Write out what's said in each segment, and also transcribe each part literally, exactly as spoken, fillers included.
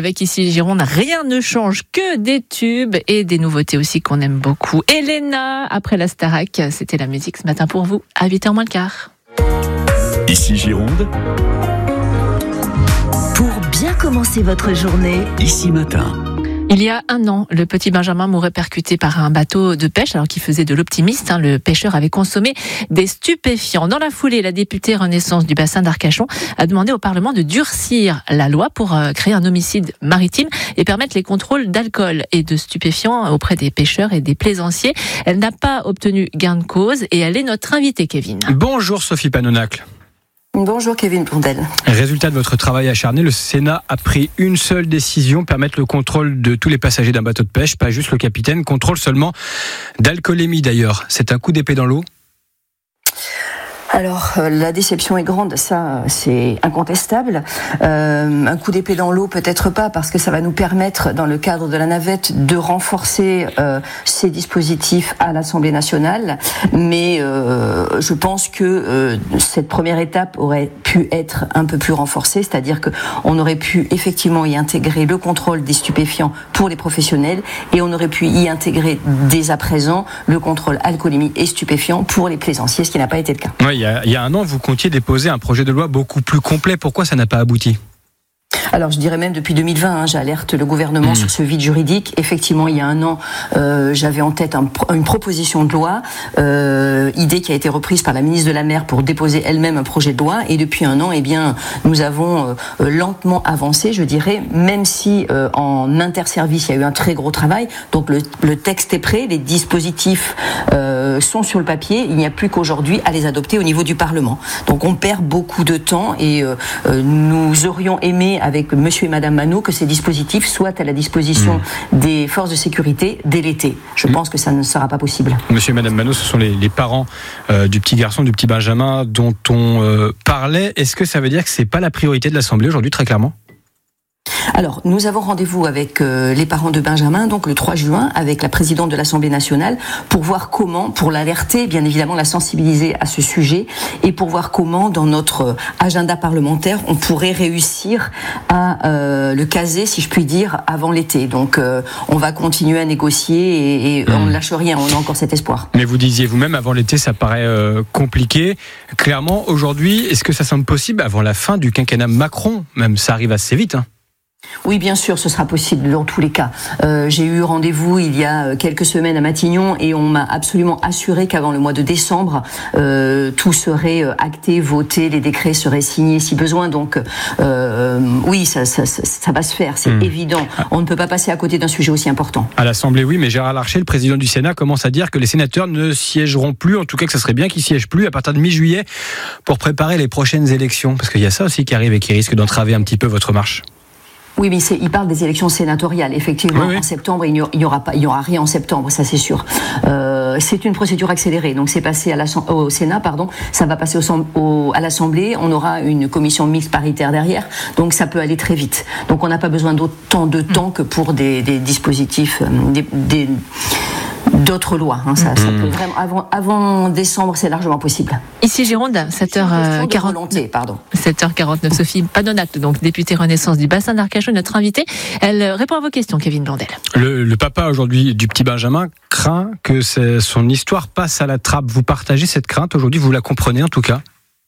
avec Ici Gironde, rien ne change, que des tubes et des nouveautés aussi qu'on aime beaucoup. Elena, après la Starac, c'était la musique ce matin pour vous, à huit heures moins le quart. Ici Gironde. Pour bien commencer votre journée, Ici Matin. Il y a un an, le petit Benjamin mourait percuté par un bateau de pêche alors qu'il faisait de l'optimiste. Hein, le pêcheur avait consommé des stupéfiants. Dans la foulée, la députée Renaissance du bassin d'Arcachon a demandé au Parlement de durcir la loi pour créer un homicide maritime et permettre les contrôles d'alcool et de stupéfiants auprès des pêcheurs et des plaisanciers. Elle n'a pas obtenu gain de cause et elle est notre invitée, Kevin. Bonjour Sophie Panonacle. Bonjour Kevin Blondel. Résultat de votre travail acharné, le Sénat a pris une seule décision, permettre le contrôle de tous les passagers d'un bateau de pêche, pas juste le capitaine, contrôle seulement d'alcoolémie d'ailleurs. C'est un coup d'épée dans l'eau ? Alors, euh, la déception est grande, ça, c'est incontestable. Euh, un coup d'épée dans l'eau, peut-être pas, parce que ça va nous permettre, dans le cadre de la navette, de renforcer euh, ces dispositifs à l'Assemblée nationale. Mais euh, je pense que euh, cette première étape aurait pu être un peu plus renforcée, c'est-à-dire qu'on aurait pu effectivement y intégrer le contrôle des stupéfiants pour les professionnels, et on aurait pu y intégrer dès à présent le contrôle alcoolémie et stupéfiants pour les plaisanciers, ce qui n'a pas été le cas. Oui, il y a, il y a un an, vous comptiez déposer un projet de loi beaucoup plus complet. Pourquoi ça n'a pas abouti ? Alors je dirais même depuis deux mille vingt, hein, j'alerte le gouvernement mmh. sur ce vide juridique. Effectivement, il y a un an, euh, j'avais en tête un, une proposition de loi, euh, idée qui a été reprise par la ministre de la Mer pour déposer elle-même un projet de loi. Et depuis un an, eh bien, nous avons euh, lentement avancé, je dirais, même si euh, en interservice, il y a eu un très gros travail. Donc le, le texte est prêt, les dispositifs euh, sont sur le papier. Il n'y a plus qu'aujourd'hui à les adopter au niveau du Parlement. Donc on perd beaucoup de temps et euh, euh, nous aurions aimé avec monsieur et madame Manot que ces dispositifs soient à la disposition mmh. des forces de sécurité dès l'été. Je mmh. pense que ça ne sera pas possible. Monsieur et madame Manot, ce sont les, les parents euh, du petit garçon, du petit Benjamin dont on euh, parlait. Est-ce que ça veut dire que c'est pas la priorité de l'Assemblée aujourd'hui, très clairement ? Alors, nous avons rendez-vous avec euh, les parents de Benjamin, donc le trois juin, avec la présidente de l'Assemblée nationale, pour voir comment, pour l'alerter, bien évidemment, la sensibiliser à ce sujet, et pour voir comment, dans notre agenda parlementaire, on pourrait réussir à euh, le caser, si je puis dire, avant l'été. Donc, euh, on va continuer à négocier et, et mmh. on ne lâche rien, on a encore cet espoir. Mais vous disiez vous-même, avant l'été, ça paraît euh, compliqué. Clairement, aujourd'hui, est-ce que ça semble possible avant la fin du quinquennat Macron ? Même, ça arrive assez vite, hein. Oui, bien sûr, ce sera possible dans tous les cas. Euh, j'ai eu rendez-vous il y a quelques semaines à Matignon et on m'a absolument assuré qu'avant le mois de décembre, euh, tout serait acté, voté, les décrets seraient signés si besoin. Donc, euh, oui, ça, ça, ça, ça va se faire, c'est mmh. évident. On ne peut pas passer à côté d'un sujet aussi important. À l'Assemblée, oui, mais Gérard Larcher, le président du Sénat, commence à dire que les sénateurs ne siégeront plus, en tout cas que ça serait bien qu'ils siègent plus à partir de mi-juillet pour préparer les prochaines élections. Parce qu'il y a ça aussi qui arrive et qui risque d'entraver un petit peu votre marche. Oui, mais c'est, il parle des élections sénatoriales. Effectivement, oui, oui. en septembre, il n'y aura, il y aura pas, il y aura rien en septembre, ça c'est sûr. Euh, c'est une procédure accélérée, donc c'est passé à au Sénat, pardon. Ça va passer au, au, à l'Assemblée. On aura une commission mixte paritaire derrière, donc ça peut aller très vite. Donc on n'a pas besoin d'autant de temps que pour des, des dispositifs, des, des d'autres lois. Hein, ça, mmh. ça peut vraiment avant, avant décembre, c'est largement possible. Ici Gironde, sept heures quarante-neuf, pardon. sept heures quarante-neuf, Sophie Panonacle, donc députée Renaissance du bassin d'Arcachon, notre invitée. Elle répond à vos questions, Kevin Blondel. Le, le papa aujourd'hui du petit Benjamin craint que son histoire passe à la trappe. Vous partagez cette crainte aujourd'hui, vous la comprenez en tout cas ?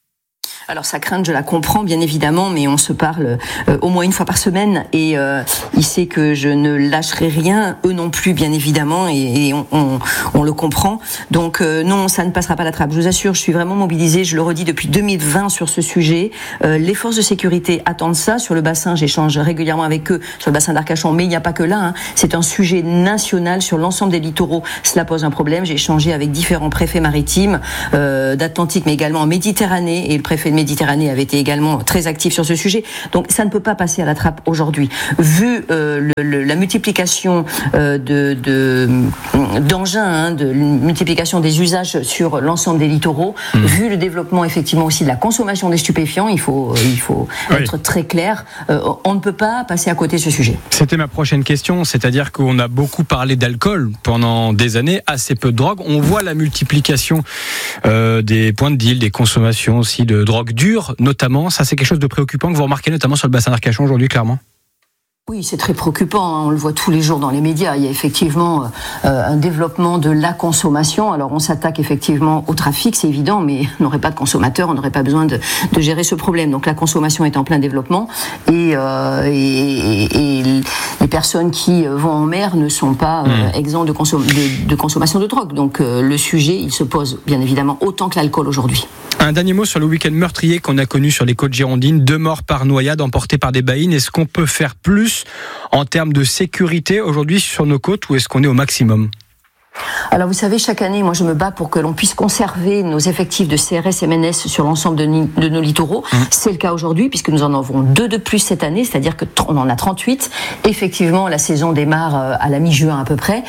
Alors sa crainte, je la comprends bien évidemment, mais on se parle euh, au moins une fois par semaine et euh, il sait que je ne lâcherai rien, eux non plus bien évidemment, et, et on, on, on le comprend. Donc euh, non, ça ne passera pas la trappe. Je vous assure, je suis vraiment mobilisée. Je le redis depuis deux mille vingt sur ce sujet. Euh, les forces de sécurité attendent ça. Sur le bassin, j'échange régulièrement avec eux sur le bassin d'Arcachon, mais il n'y a pas que là. Hein. C'est un sujet national sur l'ensemble des littoraux. Cela pose un problème. J'ai échangé avec différents préfets maritimes euh, d'Atlantique, mais également en Méditerranée, et le préfet de Méditerranée avait été également très actif sur ce sujet. Donc ça ne peut pas passer à la trappe aujourd'hui. Vu euh, le, le, la multiplication euh, de, de, d'engins, hein, de multiplication des usages sur l'ensemble des littoraux, mmh. vu le développement effectivement aussi de la consommation des stupéfiants, il faut, il faut oui. être très clair. Euh, on ne peut pas passer à côté de ce sujet. C'était ma prochaine question, c'est-à-dire qu'on a beaucoup parlé d'alcool pendant des années, assez peu de drogue. On voit la multiplication euh, des points de deal, des consommations aussi de drogue dure, notamment. Ça, c'est quelque chose de préoccupant que vous remarquez notamment sur le bassin d'Arcachon aujourd'hui, clairement. Oui, c'est très préoccupant, hein. On le voit tous les jours dans les médias. Il y a effectivement euh, un développement de la consommation. Alors on s'attaque effectivement au trafic, c'est évident, mais on n'aurait pas de consommateurs, on n'aurait pas besoin de, de gérer ce problème. Donc la consommation est en plein développement et, euh, et, et, et les personnes qui vont en mer ne sont pas euh, exemptes de, consom- de, de consommation de drogue. Donc euh, le sujet, il se pose bien évidemment autant que l'alcool aujourd'hui. Un dernier mot sur le week-end meurtrier qu'on a connu sur les côtes girondines. Deux morts par noyade emportés par des baïnes. Est-ce qu'on peut faire plus en termes de sécurité aujourd'hui sur nos côtes ou est-ce qu'on est au maximum ? Alors vous savez, chaque année, moi je me bats pour que l'on puisse conserver nos effectifs de C R S M N S sur l'ensemble de, ni- de nos littoraux. Mmh. C'est le cas aujourd'hui puisque nous en avons deux de plus cette année, c'est-à-dire que on en a trente-huit. Effectivement, la saison démarre à la mi-juin à peu près.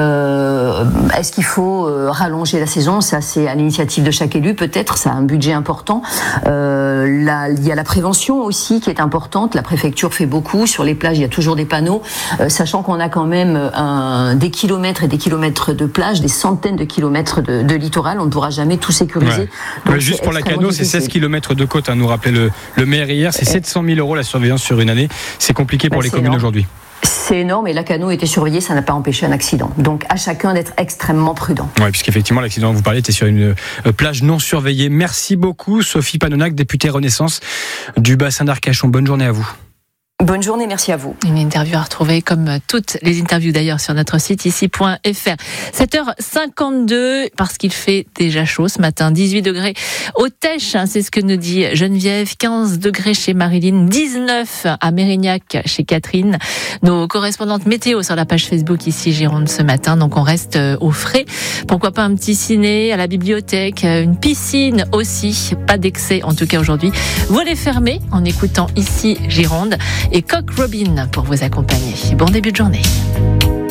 Euh, est-ce qu'il faut euh, rallonger la saison ? Ça, c'est à l'initiative de chaque élu. Peut-être, ça a un budget important. Euh, là, il y a la prévention aussi qui est importante. La préfecture fait beaucoup. Sur les plages, il y a toujours des panneaux, euh, sachant qu'on a quand même un, des kilomètres et des kilomètres de plage, des centaines de kilomètres de, de littoral, on ne pourra jamais tout sécuriser. Ouais. Donc, ouais, juste pour la Cano, c'est seize kilomètres de côte, hein, nous rappelait le, le maire hier, c'est sept cent mille euros la surveillance sur une année, c'est compliqué pour bah, les communes énorme. Aujourd'hui. C'est énorme et la Cano était surveillée, ça n'a pas empêché un accident. Donc à chacun d'être extrêmement prudent. Oui, puisqu'effectivement l'accident dont vous parlez était sur une euh, plage non surveillée. Merci beaucoup Sophie Panonac, députée Renaissance du bassin d'Arcachon. Bonne journée à vous. Bonne journée, merci à vous. Une interview à retrouver comme toutes les interviews d'ailleurs sur notre site ici point f r. sept heures cinquante-deux, parce qu'il fait déjà chaud ce matin, dix-huit degrés au Tèche, hein, c'est ce que nous dit Geneviève, quinze degrés chez Marilyn, dix-neuf à Mérignac chez Catherine. Nos correspondantes météo sur la page Facebook ici Gironde ce matin, donc on reste au frais. Pourquoi pas un petit ciné à la bibliothèque, une piscine aussi, pas d'excès en tout cas aujourd'hui. Volets fermés en écoutant ici Gironde. Et Coq Robin pour vous accompagner. Bon début de journée.